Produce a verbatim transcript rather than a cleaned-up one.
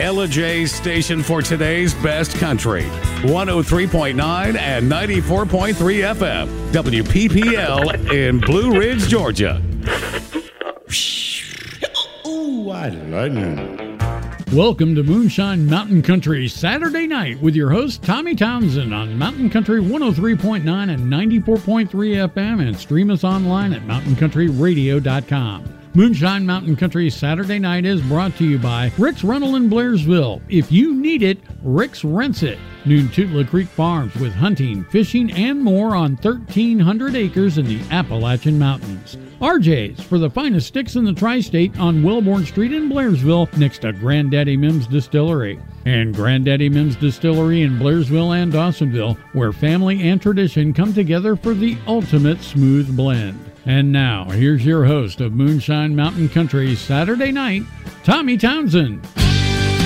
Ella J's station for today's best country. one oh three point nine and ninety-four point three F M. W P P L in Blue Ridge, Georgia. Ooh, I like Welcome to Moonshine Mountain Country Saturday night with your host Tommy Townsend on Mountain Country one oh three point nine and ninety-four point three F M, and stream us online at mountain country radio dot com. Moonshine Mountain Country Saturday night is brought to you by Rick's Rental in Blairsville. If you need it, Rick's rents it. Noontutla Creek Farms with hunting, fishing, and more on thirteen hundred acres in the Appalachian Mountains. R J's for the finest sticks in the tri-state on Wellborn Street in Blairsville next to Granddaddy Mim's Distillery. And Granddaddy Mim's Distillery in Blairsville and Dawsonville, where family and tradition come together for the ultimate smooth blend. And now, here's your host of Moonshine Mountain Country Saturday night, Tommy Townsend.